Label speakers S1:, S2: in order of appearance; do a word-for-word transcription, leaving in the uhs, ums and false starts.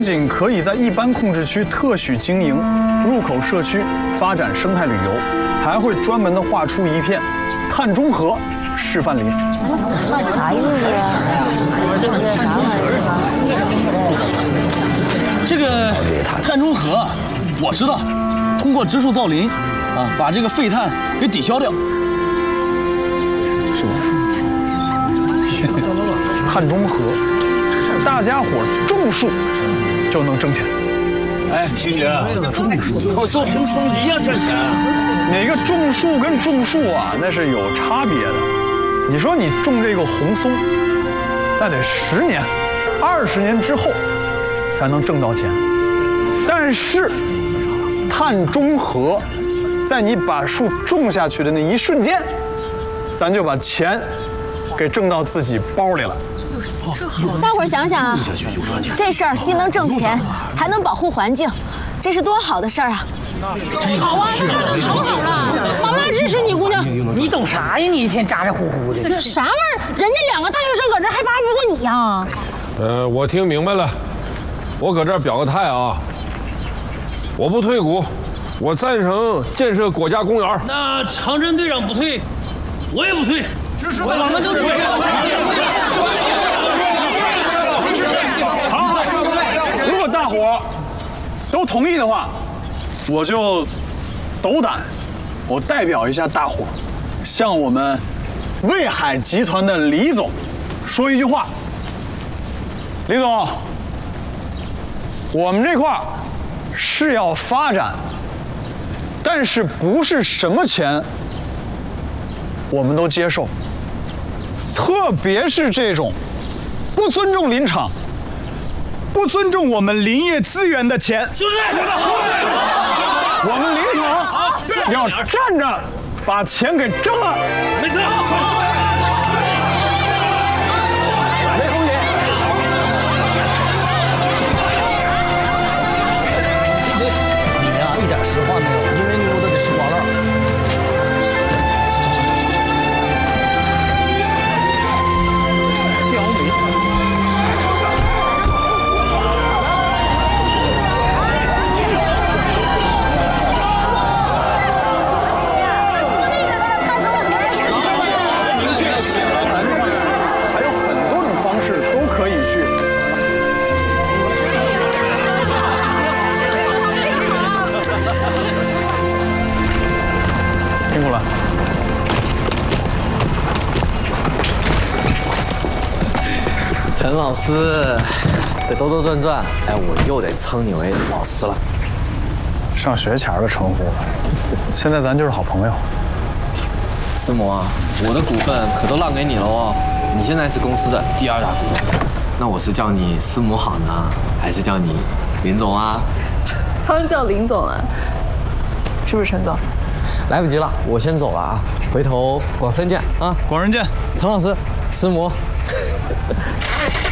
S1: 仅可以在一般控制区特许经营，入口社区发展生态旅游，还会专门的划出一片碳中和示范林。
S2: 啥意思啊？
S3: 这个碳中和，我知道，通过植树造林，啊，把这个废碳给抵消掉。
S1: 是吧？碳中和，大家伙种树就能挣钱。
S4: 哎，星姐，我做红松一样挣钱啊。
S1: 哪个种树跟种树啊，那是有差别的。你说你种这个红松，那得十年、二十年之后才能挣到钱。但是碳中和，在你把树种下去的那一瞬间，咱就把钱给挣到自己包里了。
S5: 大伙儿想想啊，这事儿既能挣钱，还能保护环境，这是多好的事儿啊！
S6: 好啊，那可好了，妈妈支持你姑娘。
S2: 你懂啥呀？你一天咋咋呼呼的。
S6: 啥玩意儿？人家两个大学生搁这还巴不过你呀？
S7: 呃，我听明白了，我搁这儿表个态啊，我不退股，我赞成建设国家公园。
S3: 那长征队长不退，我也不退，支持我们就退。
S1: 好，如果大伙儿都同意的话，我就斗胆，我代表一下大伙儿，向我们卫海集团的李总说一句话。李总，我们这块儿是要发展，但是不是什么钱我们都接受，特别是这种不尊重林场、不尊重我们林业资源的钱。
S3: 就是，
S1: 我们林场要站着把钱给挣了。
S3: 没错。
S1: 雷锋姐，
S2: 你呀，一点实话没有，因为牛都得吃瓜烂。
S1: 刁民。明确写了，咱这还有很多种方式都可以去。听过了。
S8: 陈老师，这兜兜转转，哎，我又得称你为老师了。
S1: 上学前的称呼了，现在咱就是好朋友。
S8: 师母啊，我的股份可都让给你了哦，你现在是公司的第二大股东，那我是叫你师母好呢，还是叫你林总啊？
S9: 当然叫林总了，是不是陈总？
S8: 来不及了，我先走了啊，回头广深见啊！
S1: 广深见，
S8: 陈老师，师母。